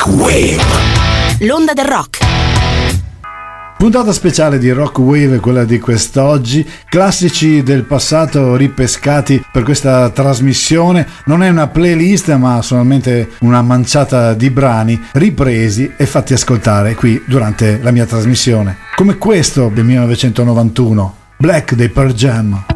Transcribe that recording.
Wave. L'onda del rock. Puntata speciale di Rock Wave, quella di quest'oggi, classici del passato ripescati per questa trasmissione. Non è una playlist, ma solamente una manciata di brani ripresi e fatti ascoltare qui durante la mia trasmissione. Come questo del 1991, Black dei Pearl Jam.